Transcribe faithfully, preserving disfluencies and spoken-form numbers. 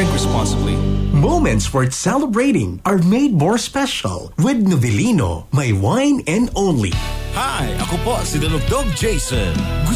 Drink responsibly. Moments worth celebrating are made more special with Novelino, my wine and only. Hi, ako po si Dalugdog Jason.